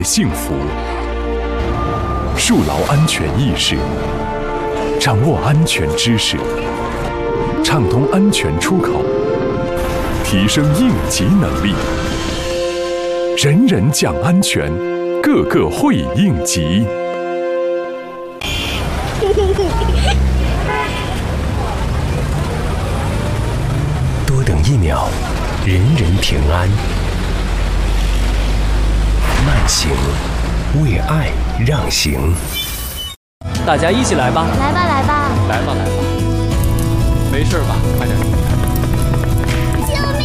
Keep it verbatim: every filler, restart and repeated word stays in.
幸福。树牢安全意识，掌握安全知识，畅通安全出口，提升应急能力，人人讲安全，个个会应急。 多等一秒，人人平安。慢行，为爱让行。 大家一起来吧！ 来吧，来吧！ 来吧，来吧！没事吧？快点。